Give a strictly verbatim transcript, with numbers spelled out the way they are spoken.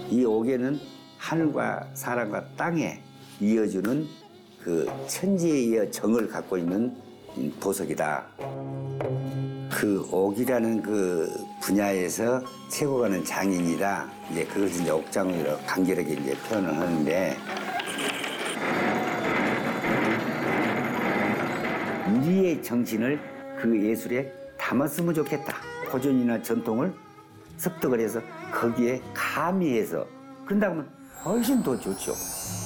이 옥에는 하늘과 사람과 땅에 이어주는 그 천지의 정을 갖고 있는 보석이다. 그 옥이라는 그 분야에서 최고 가는 장인이다. 이제 그것을 이제 옥장으로 간결하게 이제 표현을 하는데, 우리의 정신을 그 예술에 담았으면 좋겠다. 고전이나 전통을 습득을 해서 거기에 가미해서 그런다면 훨씬 더 좋죠.